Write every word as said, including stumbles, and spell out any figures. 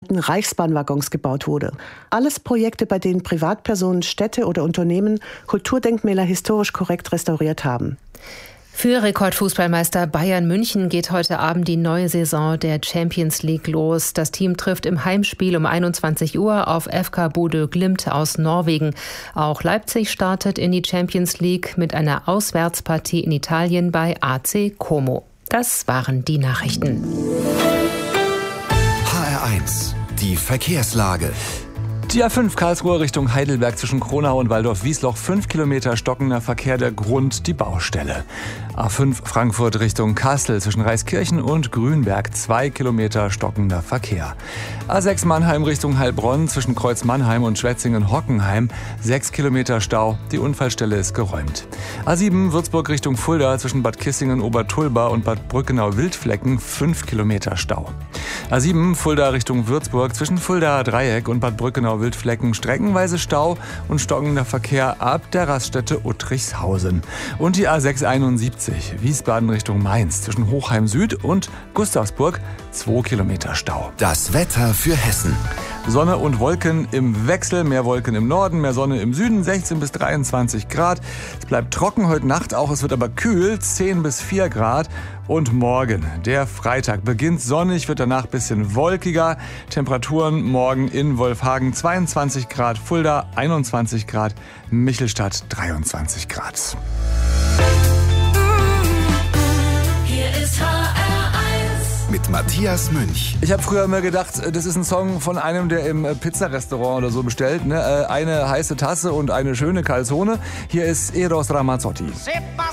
alten Reichsbahnwaggons gebaut wurde. Alles Projekte, bei denen Privatpersonen, Städte oder Unternehmen Kulturdenkmäler historisch korrekt restauriert haben. Für Rekordfußballmeister Bayern München geht heute Abend die neue Saison der Champions League los. Das Team trifft im Heimspiel um einundzwanzig Uhr auf F K Bodø Glimt aus Norwegen. Auch Leipzig startet in die Champions League mit einer Auswärtspartie in Italien bei A C Como. Das waren die Nachrichten. H R eins, die Verkehrslage. Die A fünf Karlsruhe Richtung Heidelberg zwischen Kronau und Waldorf-Wiesloch, fünf Kilometer stockender Verkehr, der Grund die Baustelle. A fünf Frankfurt Richtung Kassel zwischen Reiskirchen und Grünberg, zwei Kilometer stockender Verkehr. A sechs Mannheim Richtung Heilbronn zwischen Kreuz Mannheim und Schwetzingen-Hockenheim, sechs Kilometer Stau, die Unfallstelle ist geräumt. A sieben Würzburg Richtung Fulda zwischen Bad Kissingen, Obertulba und Bad Brückenau-Wildflecken, fünf Kilometer Stau. A sieben Fulda Richtung Würzburg zwischen Fuldaer Dreieck und Bad Brückenau-Wildflecken, streckenweise Stau und stockender Verkehr ab der Raststätte Uttrichshausen. Und die A sechs einundsiebzig Wiesbaden Richtung Mainz zwischen Hochheim Süd und Gustavsburg, zwei Kilometer Stau. Das Wetter für Hessen. Sonne und Wolken im Wechsel, mehr Wolken im Norden, mehr Sonne im Süden, sechzehn bis dreiundzwanzig Grad. Es bleibt trocken heute Nacht auch, es wird aber kühl, zehn bis vier Grad. Und morgen, der Freitag, beginnt sonnig, wird danach ein bisschen wolkiger. Temperaturen morgen in Wolfhagen zweiundzwanzig Grad, Fulda einundzwanzig Grad, Michelstadt dreiundzwanzig Grad. Mit Matthias Münch. Ich habe früher immer gedacht, das ist ein Song von einem, der im Pizzarestaurant oder so bestellt. Ne? Eine heiße Tasse und eine schöne Calzone. Hier ist Eros Ramazzotti.